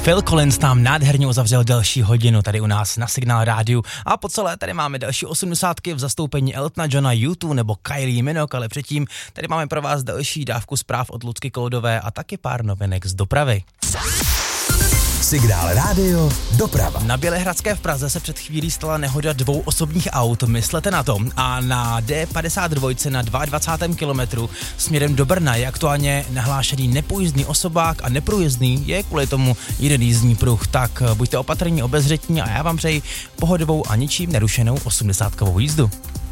Phil Collins nám nádherně uzavřel další hodinu tady u nás na Signál rádiu a po celé tady máme další 80 v zastoupení Eltona Johna, U2 nebo Kylie Minogue, ale předtím tady máme pro vás další dávku zpráv od Lucky Koudové a taky pár novinek z dopravy. Signál rádio, doprava. Na Bělehradské v Praze se před chvílí stala nehoda 2 osobních aut, myslete na to. A na D52 na 22. kilometru směrem do Brna je aktuálně nahlášený nepojízdný osobák a neprůjezdný je kvůli tomu jeden jízdní pruh. Tak buďte opatrní, obezřetní a já vám přeji pohodovou a ničím nerušenou 80kovou jízdu.